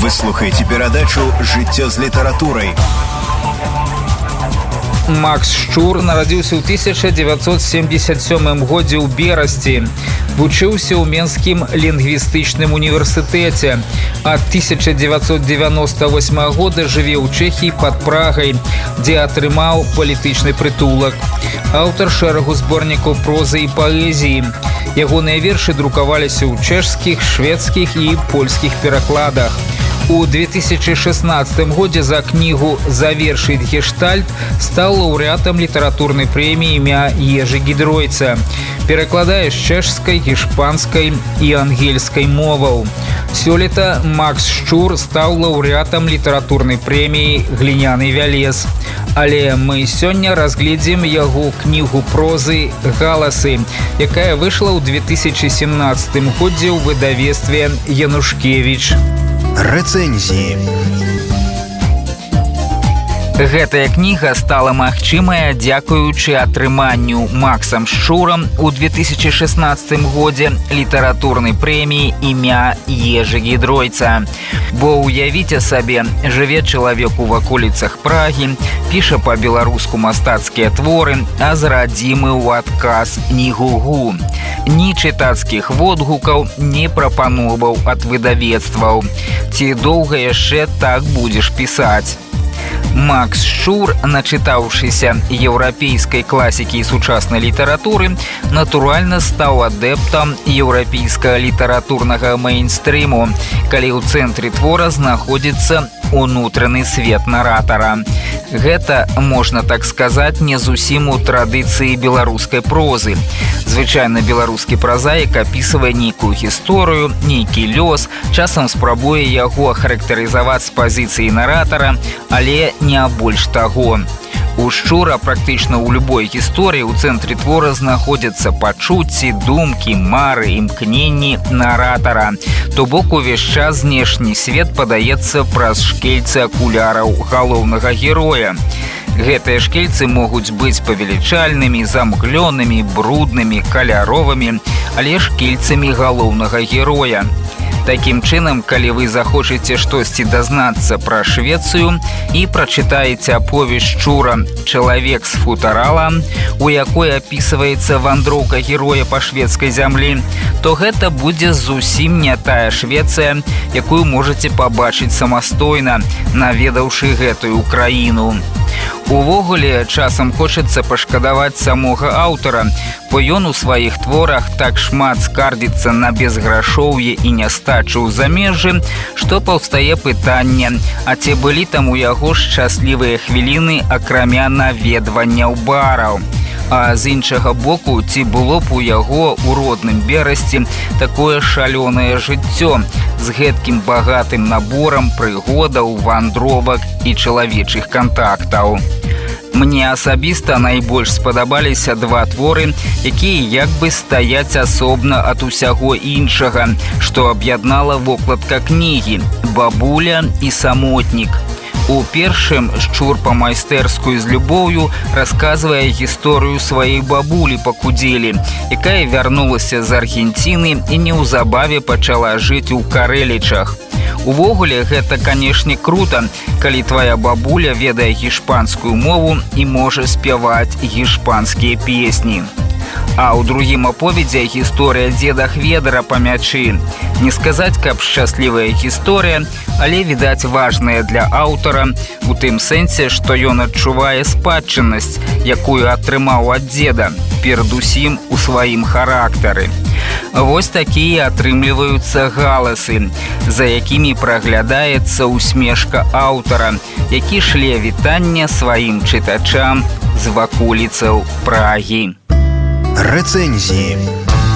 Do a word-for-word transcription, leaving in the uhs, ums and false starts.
Вы слухаеце перадачу «Жыццё з літаратурай». Макс Шчур нарадзіўся ў тысяча дзевяцьсот семьдесят сёмым годзе ў Берасці. Вучыўся ў Менскім лінгвістычным універсітэце. Ад тысяча дзевяцьсот девяносто восьмага года жыве ў Чэхіі пад Прагай, дзе атрымаў палітычны прытулак. Аўтар шэрагу зборнікаў прозы і паэзіі. Ягоныя вершы друкаваліся ў чэшскіх, шведскіх і польскіх перакладах. У две тысячи шестнадцатым годзе за кнігу «Завершить гештальт» стаў лаўрэатам літаратурнай прэміі імя Ежы Гідройца. Перакладае з чэшскай, іспанскай і ангельскай моваў. Сёлета Макс Шчур стаў лаўрэатам літаратурнай прэміі «Гліняны вялез». Але мы сёння разгледзім яго кнігу прозы «Галасы», якая выйшла ў две тысячи семнадцатым годзе ў выдавецтве «Янушкевіч». Рэцэнзіі. Гэтая кніга стала магчымая дзякуючы атрыманню Максам Шчурам у две тысячи шестнадцатым годзе літаратурнай прэміі імя Ежы Гідройца. Бо уявіце сабе, жыве чалавек у ваколіцах Прагі, піша па-беларуску мастацкія творы, а з радзімы ў адказ ні гугу. Ні чытацкіх водгукаў, ні прапановаў ад выдавецтваў. Ці доўга яшчэ так будзеш пісаць? Макс Шчур, начытаўшыся еўрапейскай класікі і сучаснай літаратуры, натуральна стаў адэптам еўрапейскага літаратурнага мэйнстрыму, калі ў цэнтры твора знаходзіцца унутраны свет наратара. Гэта, можна так сказаць, не зусім у традыцыі беларускай прозы. Звычайна беларускі празаік апісвае нейкую гісторыю, нейкі лёс, часам спрабуе яго ахарактарызаваць з пазіцыі наратара, але не больш таго. У Шчура практычна ў любой гісторыі ў цэнтры твора знаходзяцца пачуцці, думкі, мары, імкненні наратара. То бок увесь час знешні свет падаецца праз шкельцы акуляраў галоўнага героя. Гэтыя шкельцы могуць быць павелічальнымі, замглёнымі, бруднымі, каляровымі, але шкельцамі галоўнага героя. Такім чынам, калі вы захочаце штосьці дазнацца пра Швецыю і прачытаеце аповесць Шчура «Чалавек з футарала», у якой апісваецца вандроўка героя па шведскай зямлі, то гэта будзе зусім не тая Швецыя, якую можаце пабачыць самастойна, наведаўшы гэтую краіну. Увогуле, часам хочацца пашкадаваць самога аўтара, бо ён у сваіх творах так шмат скардзіцца на безграшоўе і нястачу ў замежжы, што паўстае пытанне, а ці былі там у яго шчаслівыя хвіліны акрамя наведванняў бараў. А з іншага боку, ці было б у яго ў родным Берасці такое шалёнае жыццё з гэткім багатым наборам прыгодаў, вандровак і чалавечых кантактаў. Мне асабіста найбольш спадабаліся два творы, якія як бы стаяць асобна ад усяго іншага, што аб'яднала вокладка кнігі «Бабуля і самотнік». У першым Шчур па-майстэрскую з любоўю расказвае гісторыю сваёй бабулі па Кудзелі, якая вярнулася з Аргенціны і неўзабаве пачала жыць у Карэлічах. Увогуле, гэта, канешне, крута, калі твая бабуля ведае гішпанскую мову і можа спяваць гішпанскія песні. А ў другім аповедзе гісторыя дзеда Хведара па мячы. Не сказаць, каб шчаслівая гісторыя, але, відаць, важная для аўтара у тым сэнсе, што ён адчувае спадчыннасць, якую атрымаў ад дзеда, перадусім у сваім характары. Вось такія атрымліваюцца галасы, за якімі праглядаецца усмешка аўтара, які шле вітанне сваім чытачам з ваколіцаў Прагі. Рэцэнзіі.